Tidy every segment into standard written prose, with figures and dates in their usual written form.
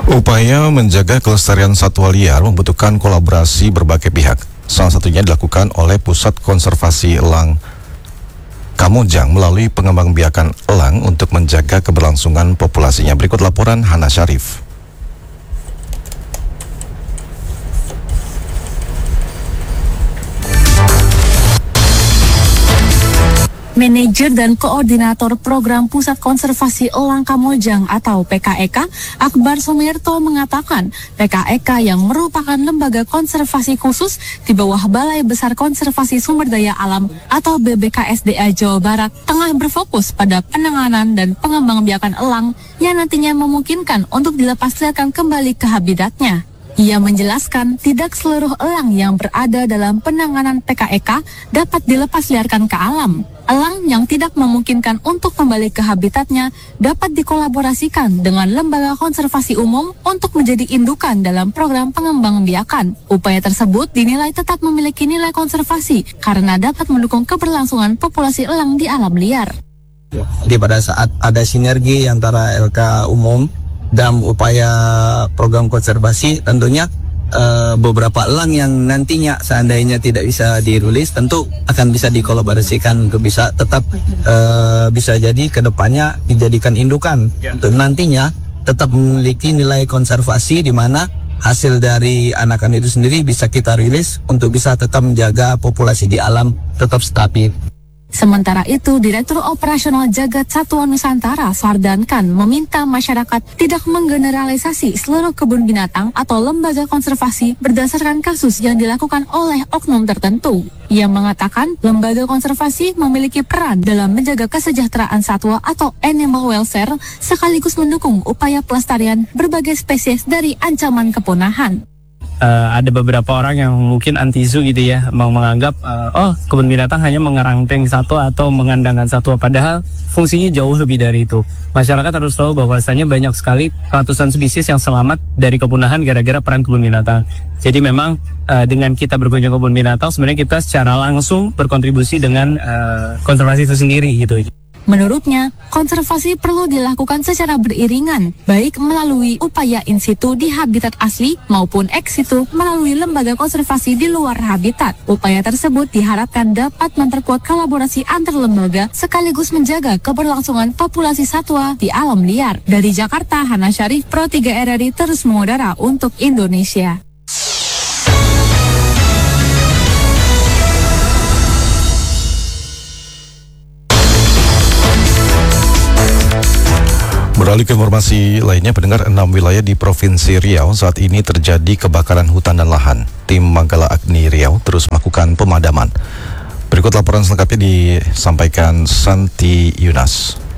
Upaya menjaga kelestarian satwa liar membutuhkan kolaborasi berbagai pihak. Salah satunya dilakukan oleh Pusat Konservasi Elang Kamojang melalui pengembangbiakan elang untuk menjaga keberlangsungan populasinya. Berikut laporan Hana Syarif. Manajer dan Koordinator Program Pusat Konservasi Elang Kamojang atau PKEK, Akbar Sumirto mengatakan PKEK yang merupakan lembaga konservasi khusus di bawah Balai Besar Konservasi Sumber Daya Alam atau BBKSDA Jawa Barat tengah berfokus pada penanganan dan pengembangbiakan elang yang nantinya memungkinkan untuk dilepasliarkan kembali ke habitatnya. Ia menjelaskan tidak seluruh elang yang berada dalam penanganan PKEK dapat dilepasliarkan ke alam. Elang yang tidak memungkinkan untuk kembali ke habitatnya dapat dikolaborasikan dengan lembaga konservasi umum untuk menjadi indukan dalam program pengembangbiakan. Upaya tersebut dinilai tetap memiliki nilai konservasi karena dapat mendukung keberlangsungan populasi elang di alam liar. Jadi pada saat ada sinergi antara LK umum dan upaya program konservasi, tentunya beberapa elang yang nantinya seandainya tidak bisa dirilis tentu akan bisa dikolaborasikan untuk bisa tetap bisa jadi kedepannya dijadikan indukan untuk nantinya tetap memiliki nilai konservasi di mana hasil dari anakan itu sendiri bisa kita rilis untuk bisa tetap menjaga populasi di alam tetap stabil. Sementara itu, Direktur Operasional Jagat Satwa Nusantara Sardan Khan meminta masyarakat tidak menggeneralisasi seluruh kebun binatang atau lembaga konservasi berdasarkan kasus yang dilakukan oleh oknum tertentu. Ia mengatakan lembaga konservasi memiliki peran dalam menjaga kesejahteraan satwa atau animal welfare sekaligus mendukung upaya pelestarian berbagai spesies dari ancaman kepunahan. Ada beberapa orang yang mungkin anti zoo gitu ya, mau menganggap kebun binatang hanya mengerangkeng satwa atau mengandangkan satwa, padahal fungsinya jauh lebih dari itu. Masyarakat harus tahu bahwasanya banyak sekali ratusan spesies yang selamat dari kepunahan gara-gara peran kebun binatang. Jadi memang dengan kita berkunjung kebun binatang sebenarnya kita secara langsung berkontribusi dengan konservasi itu sendiri gitu. Menurutnya, konservasi perlu dilakukan secara beriringan, baik melalui upaya in situ di habitat asli maupun ex situ melalui lembaga konservasi di luar habitat. Upaya tersebut diharapkan dapat memperkuat kolaborasi antar lembaga sekaligus menjaga keberlangsungan populasi satwa di alam liar. Dari Jakarta, Hana Syarif, Pro 3 RRI terus mengudara untuk Indonesia. Beralih ke informasi lainnya, pendengar, 6 wilayah di Provinsi Riau saat ini terjadi kebakaran hutan dan lahan. Tim Manggala Agni Riau terus melakukan pemadaman. Berikut laporan selengkapnya disampaikan Santi Yunas.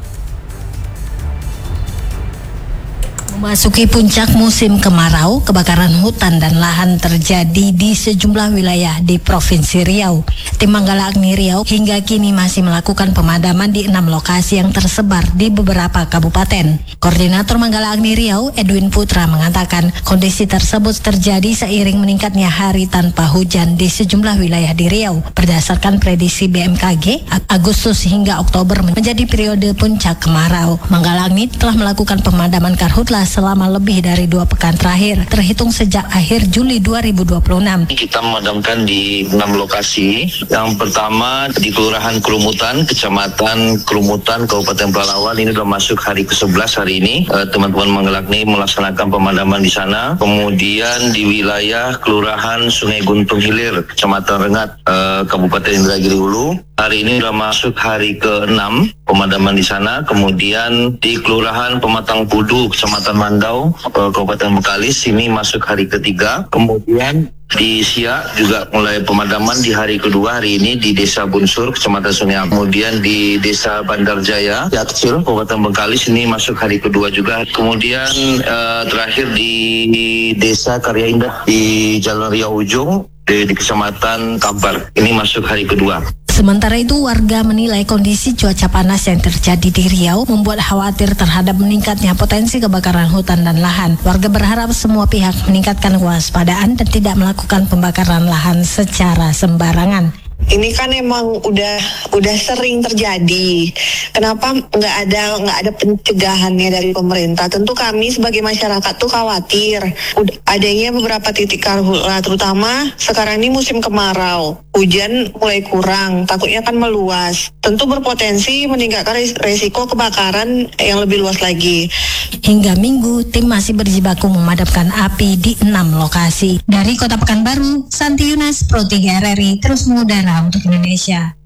Memasuki puncak musim kemarau, kebakaran hutan dan lahan terjadi di sejumlah wilayah di Provinsi Riau. Tim Manggala Agni Riau hingga kini masih melakukan pemadaman di 6 lokasi yang tersebar di beberapa kabupaten. Koordinator Manggala Agni Riau, Edwin Putra, mengatakan kondisi tersebut terjadi seiring meningkatnya hari tanpa hujan di sejumlah wilayah di Riau. Berdasarkan prediksi BMKG, Agustus hingga Oktober menjadi periode puncak kemarau. Manggala Agni telah melakukan pemadaman karhutla selama lebih dari 2 pekan terakhir, terhitung sejak akhir Juli 2026. Kita memadamkan di 6 lokasi. Yang pertama di Kelurahan Kerumutan, Kecamatan Kerumutan, Kabupaten Pelalawan. Ini sudah masuk hari ke-11 hari ini. Teman-teman Manggala Agni melaksanakan pemadaman di sana. Kemudian di wilayah Kelurahan Sungai Guntung Hilir, Kecamatan Rengat, Kabupaten Indragiri Hulu. Hari ini sudah masuk hari ke-6 pemadaman di sana. Kemudian di Kelurahan Pematang Pudu, Kecamatan Mandau, Kabupaten Bekalis, ini masuk hari ke-3. Kemudian di Siak juga mulai pemadaman di hari kedua hari ini di Desa Bunsur, Kecamatan Sungai. Kemudian di Desa Bandarjaya, Siak Kecil, Kabupaten Bekalis, ini masuk hari kedua juga. Kemudian terakhir di Desa Karya Indah di Jalan Riau Ujung di Kecamatan Kabar, ini masuk hari kedua. Sementara itu, warga menilai kondisi cuaca panas yang terjadi di Riau membuat khawatir terhadap meningkatnya potensi kebakaran hutan dan lahan. Warga berharap semua pihak meningkatkan kewaspadaan dan tidak melakukan pembakaran lahan secara sembarangan. Ini kan emang udah sering terjadi. Kenapa nggak ada pencegahannya dari pemerintah? Tentu kami sebagai masyarakat tuh khawatir adanya beberapa titik karhutla, terutama sekarang ini musim kemarau, hujan mulai kurang, takutnya kan meluas. Tentu berpotensi meningkatkan resiko kebakaran yang lebih luas lagi. Hingga Minggu, tim masih berjibaku memadamkan api di 6 lokasi. Dari Kota Pekanbaru, Santi Yunas, Pro 3 RRI, terus mengudara untuk Indonesia.